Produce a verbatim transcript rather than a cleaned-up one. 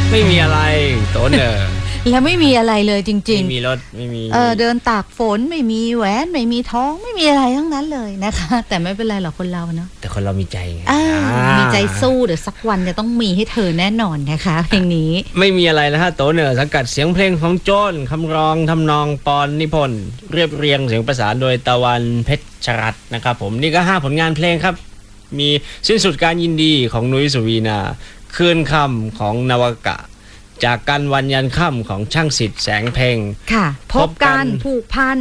ไม่มีอะไรโตเนอร์แล้วไม่มีอะไรเลยจริงๆไม่มีรถไม่มีเออเดินตากฝนไม่มีแหวนไม่มีท้องไม่มีอะไรทั้งนั้นเลยนะคะแต่ไม่เป็นไรหรอกคนเราเนาะแต่คนเรามีใจไงมีใจสู้เดี๋ยวสักวันจะต้องมีให้เธอแน่นอนนะคะเพลงนี้ไม่มีอะไรนะฮะโตเนอร์สังกัดเสียงเพลงของโจ้นคำร้องทำนองปอนนิพนธ์เรียบเรียงเสียงประสานโดยตะวันเพชรรัตน์นะครับผมนี่ก็ห้าผลงานเพลงครับมีสิ้นสุดการยินดีของนุ้ยสุวีนาคืนคำของนวกะจากกันวันยันค่ำของช่างสิทธิ์แสงเพ็งค่ะพบกันผูกพัน